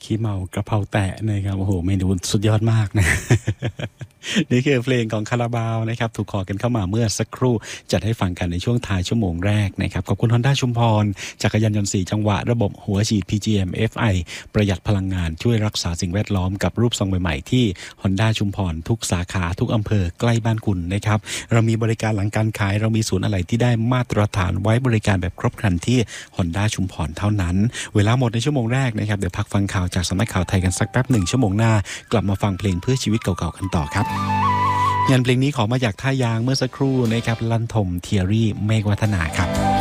ขี้เมากระเพราแตะนะครับโอ้โหเมนูสุดยอดมากนะ นี่คือเพลงของคาราบาวนะครับถูกขอกันเข้ามาเมื่อสักครู่จัดให้ฟังกันในช่วงท้ายชั่วโมงแรกนะครับขอบคุณ Honda ชุมพรจักรยานยนต์4จังหวะระบบหัวฉีด PGM FI ประหยัดพลังงานช่วยรักษาสิ่งแวดล้อมกับรูปทรงใหม่ๆที่ Honda ชุมพรทุกสาขาทุกอำเภอใกล้บ้านคุณนะครับเรามีบริการหลังการขายเรามีศูนย์อะไหล่ที่ได้มาตรฐานไว้บริการแบบครบครันที่ Honda ชุมพรเท่านั้นเวลาหมดในชั่วโมงแรกนะครับเดี๋ยวพักฟังข่าวจากสำนักข่าวไทยกันสักแป๊บหนึ่งชั่วโมงหน้ากลับมาฟังเพลงเพื่อชีวิตเก่าๆกันต่อครับงานเพลงนี้ขอมาจากท่ายางเมื่อสักครู่นะครับลั่นทมเทียรี่เมฆวัฒนาครับ